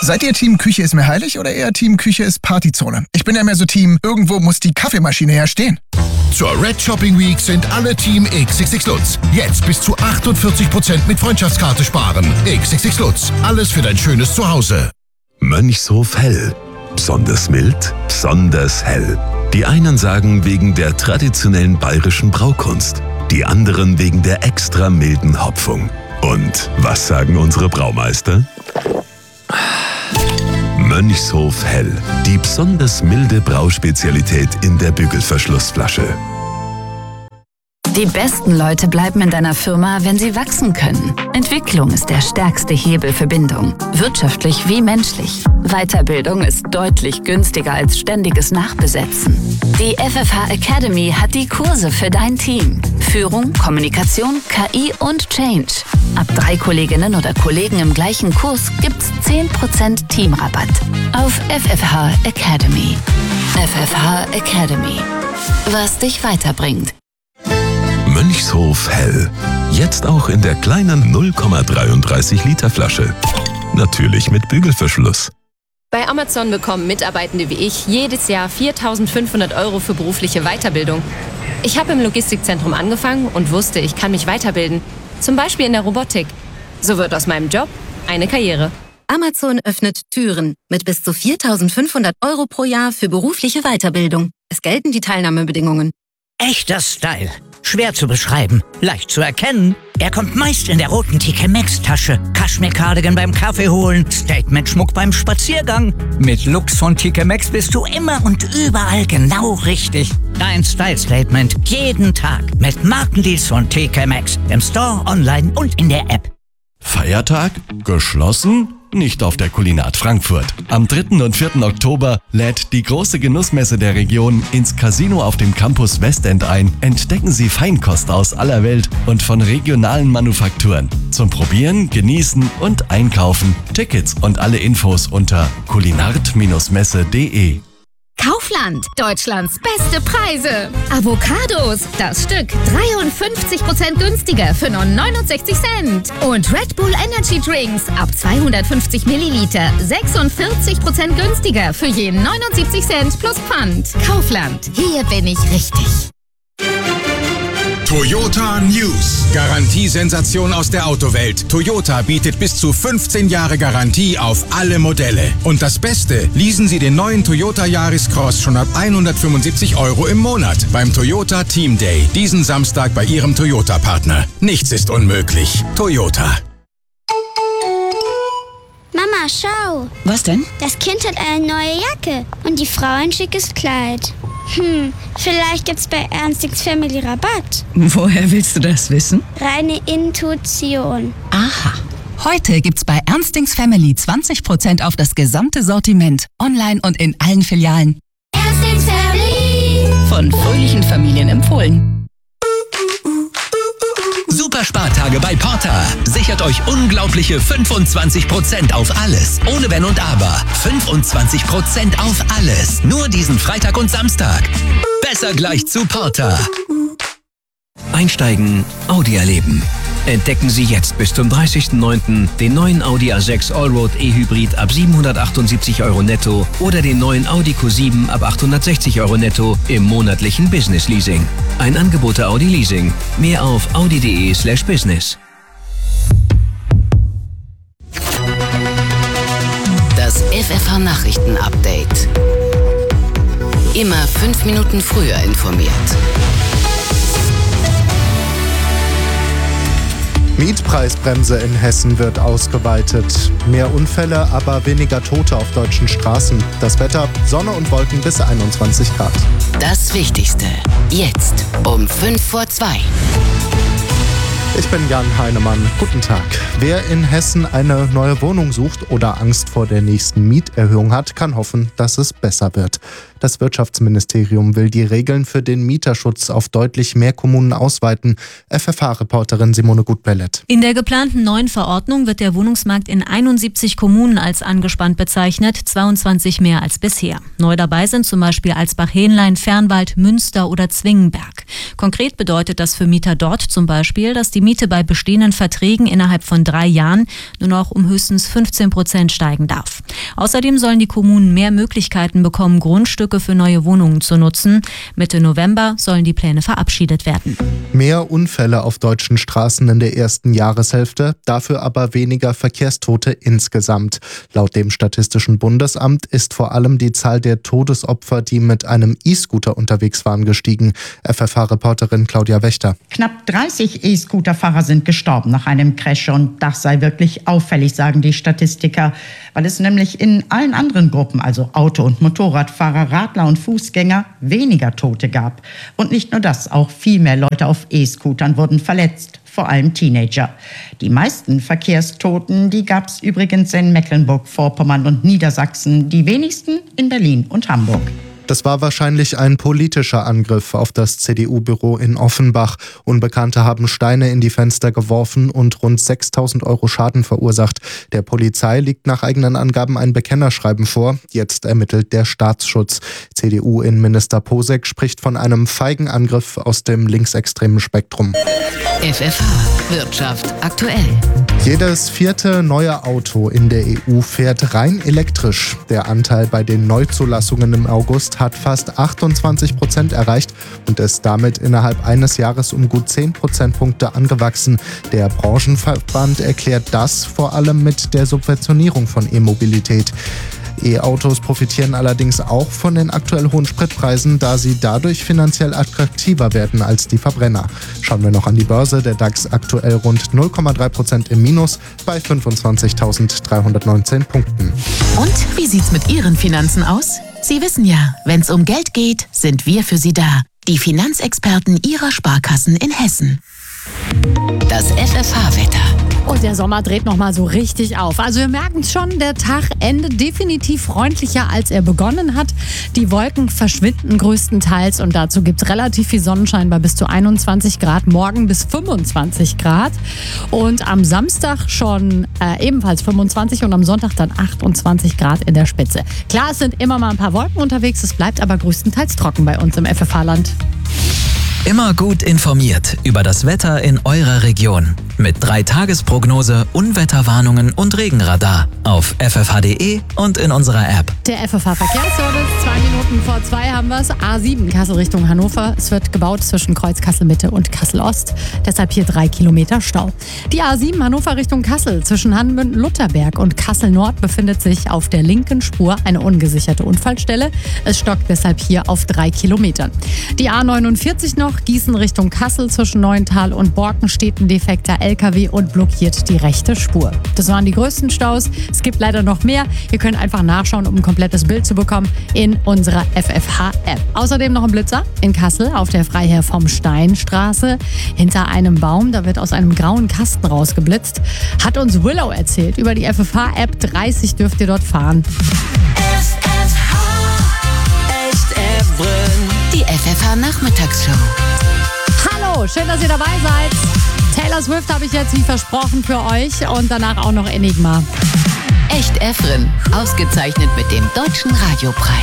Seid ihr Team Küche ist mir heilig oder eher Team Küche ist Partyzone? Ich bin ja mehr so Team, irgendwo muss die Kaffeemaschine ja stehen. Zur Red Shopping Week sind alle Team XXX Lutz. Jetzt bis zu 48% mit Freundschaftskarte sparen. XXX Lutz, alles für dein schönes Zuhause. Mönchshof Hell. Besonders mild, besonders hell. Die einen sagen wegen der traditionellen bayerischen Braukunst, die anderen wegen der extra milden Hopfung. Und was sagen unsere Braumeister? Mönchshof Hell, die besonders milde Brauspezialität in der Bügelverschlussflasche. Die besten Leute bleiben in deiner Firma, wenn sie wachsen können. Entwicklung ist der stärkste Hebel für Bindung, wirtschaftlich wie menschlich. Weiterbildung ist deutlich günstiger als ständiges Nachbesetzen. Die FFH Academy hat die Kurse für dein Team. Führung, Kommunikation, KI und Change. Ab 3 Kolleginnen oder Kollegen im gleichen Kurs gibt's 10% Teamrabatt. Auf FFH Academy. FFH Academy. Was dich weiterbringt. Mönchshof Hell. Jetzt auch in der kleinen 0,33 Liter Flasche. Natürlich mit Bügelverschluss. Bei Amazon bekommen Mitarbeitende wie ich jedes Jahr 4.500 € für berufliche Weiterbildung. Ich habe im Logistikzentrum angefangen und wusste, ich kann mich weiterbilden. Zum Beispiel in der Robotik. So wird aus meinem Job eine Karriere. Amazon öffnet Türen mit bis zu 4.500 € pro Jahr für berufliche Weiterbildung. Es gelten die Teilnahmebedingungen. Echter Style. Schwer zu beschreiben, leicht zu erkennen. Er kommt meist in der roten TK Maxx Tasche. Kaschmir-Cardigan beim Kaffee holen, Statement-Schmuck beim Spaziergang. Mit Looks von TK Maxx bist du immer und überall genau richtig. Dein Style-Statement jeden Tag mit Markendeals von TK Maxx. Im Store, online und in der App. Feiertag? Geschlossen? Nicht auf der Kulinat Frankfurt. Am 3. und 4. Oktober lädt die große Genussmesse der Region ins Casino auf dem Campus Westend ein. Entdecken Sie Feinkost aus aller Welt und von regionalen Manufakturen. Zum Probieren, Genießen und Einkaufen. Tickets und alle Infos unter kulinart-messe.de. Kaufland, Deutschlands beste Preise. Avocados, das Stück 53% günstiger für nur 69 Cent. Und Red Bull Energy Drinks ab 250 Milliliter 46% günstiger für je 79 Cent plus Pfand. Kaufland, hier bin ich richtig. Toyota News. Garantiesensation aus der Autowelt. Toyota bietet bis zu 15 Jahre Garantie auf alle Modelle. Und das Beste, leasen Sie den neuen Toyota Yaris Cross schon ab 175 € im Monat beim Toyota Team Day. Diesen Samstag bei Ihrem Toyota-Partner. Nichts ist unmöglich. Toyota. Mama, schau. Was denn? Das Kind hat eine neue Jacke und die Frau ein schickes Kleid. Vielleicht gibt's bei Ernstings Family Rabatt. Woher willst du das wissen? Reine Intuition. Aha. Heute gibt's bei Ernstings Family 20% auf das gesamte Sortiment. Online und in allen Filialen. Ernstings Family. Von fröhlichen Familien empfohlen. Super Spartage bei Porter. Sichert euch unglaubliche 25% auf alles. Ohne Wenn und Aber. 25% auf alles. Nur diesen Freitag und Samstag. Besser gleich zu Porter. Einsteigen, Audi erleben. Entdecken Sie jetzt bis zum 30.09. den neuen Audi A6 Allroad E-Hybrid ab 778 € netto oder den neuen Audi Q7 ab 860 € netto im monatlichen Business Leasing. Ein Angebot der Audi Leasing. Mehr auf audi.de/business. Das FFH Nachrichten Update. Immer 5 Minuten früher informiert. Mietpreisbremse in Hessen wird ausgeweitet. Mehr Unfälle, aber weniger Tote auf deutschen Straßen. Das Wetter, Sonne und Wolken bis 21 Grad. Das Wichtigste. Jetzt um 2:05. Ich bin Jan Heinemann. Guten Tag. Wer in Hessen eine neue Wohnung sucht oder Angst vor der nächsten Mieterhöhung hat, kann hoffen, dass es besser wird. Das Wirtschaftsministerium will die Regeln für den Mieterschutz auf deutlich mehr Kommunen ausweiten. FFH-Reporterin Simone Gutbellett. In der geplanten neuen Verordnung wird der Wohnungsmarkt in 71 Kommunen als angespannt bezeichnet, 22 mehr als bisher. Neu dabei sind zum Beispiel Alsbach-Hähnlein, Fernwald, Münster oder Zwingenberg. Konkret bedeutet das für Mieter dort zum Beispiel, dass die Miete bei bestehenden Verträgen innerhalb von 3 Jahren nur noch um höchstens 15% steigen darf. Außerdem sollen die Kommunen mehr Möglichkeiten bekommen, Grundstücke für neue Wohnungen zu nutzen. Mitte November sollen die Pläne verabschiedet werden. Mehr Unfälle auf deutschen Straßen in der ersten Jahreshälfte, dafür aber weniger Verkehrstote insgesamt. Laut dem Statistischen Bundesamt ist vor allem die Zahl der Todesopfer, die mit einem E-Scooter unterwegs waren, gestiegen. FFH-Reporterin Claudia Wächter. Knapp 30 E-Scooter-Fahrer sind gestorben nach einem Crash und das sei wirklich auffällig, sagen die Statistiker, weil es nämlich in allen anderen Gruppen, also Auto- und Motorradfahrer, Radler und Fußgänger, weniger Tote gab. Und nicht nur das, auch viel mehr Leute auf E-Scootern wurden verletzt, vor allem Teenager. Die meisten Verkehrstoten, die gab es übrigens in Mecklenburg-Vorpommern und Niedersachsen, die wenigsten in Berlin und Hamburg. Das war wahrscheinlich ein politischer Angriff auf das CDU-Büro in Offenbach. Unbekannte haben Steine in die Fenster geworfen und rund 6.000 € Schaden verursacht. Der Polizei liegt nach eigenen Angaben ein Bekennerschreiben vor. Jetzt ermittelt der Staatsschutz. CDU-Innenminister Posek spricht von einem feigen Angriff aus dem linksextremen Spektrum. FFH Wirtschaft aktuell. Jedes 4. neue Auto in der EU fährt rein elektrisch. Der Anteil bei den Neuzulassungen im August hat fast 28% erreicht und ist damit innerhalb eines Jahres um gut 10 Prozentpunkte angewachsen. Der Branchenverband erklärt das vor allem mit der Subventionierung von E-Mobilität. E-Autos profitieren allerdings auch von den aktuell hohen Spritpreisen, da sie dadurch finanziell attraktiver werden als die Verbrenner. Schauen wir noch an die Börse. Der DAX aktuell rund 0,3% im Minus bei 25.319 Punkten. Und wie sieht's mit Ihren Finanzen aus? Sie wissen ja, wenn's um Geld geht, sind wir für Sie da. Die Finanzexperten Ihrer Sparkassen in Hessen. Das FFH-Wetter. Und der Sommer dreht nochmal so richtig auf. Also wir merken es schon, der Tag endet definitiv freundlicher, als er begonnen hat. Die Wolken verschwinden größtenteils und dazu gibt es relativ viel Sonnenschein bei bis zu 21 Grad, morgen bis 25 Grad. Und am Samstag schon ebenfalls 25 und am Sonntag dann 28 Grad in der Spitze. Klar, es sind immer mal ein paar Wolken unterwegs, es bleibt aber größtenteils trocken bei uns im FFH-Land. Immer gut informiert über das Wetter in eurer Region. Mit 3-Tages-Prognose, Unwetterwarnungen und Regenradar auf ffh.de und in unserer App. Der FFH-Verkehrsservice, 2:02 haben wir es. A7 Kassel Richtung Hannover. Es wird gebaut zwischen Kreuz Kassel-Mitte und Kassel-Ost. Deshalb hier 3 Kilometer Stau. Die A7 Hannover Richtung Kassel zwischen Hanmünden-Lutterberg und Kassel-Nord befindet sich auf der linken Spur eine ungesicherte Unfallstelle. Es stockt deshalb hier auf 3 Kilometern. Die A49 noch Gießen Richtung Kassel zwischen Neuental und Borken steht ein defekter LKW und blockiert die rechte Spur. Das waren die größten Staus. Es gibt leider noch mehr. Ihr könnt einfach nachschauen, um ein komplettes Bild zu bekommen in unserer FFH-App. Außerdem noch ein Blitzer in Kassel auf der Freiherr vom Stein-Straße. Hinter einem Baum, da wird aus einem grauen Kasten rausgeblitzt. Hat uns Willow erzählt. Über die FFH-App 30 dürft ihr dort fahren. Die FFH-Nachmittagsshow. Hallo, schön, dass ihr dabei seid. Taylor Swift habe ich jetzt wie versprochen für euch und danach auch noch Enigma. Echt Efren, ausgezeichnet mit dem Deutschen Radiopreis.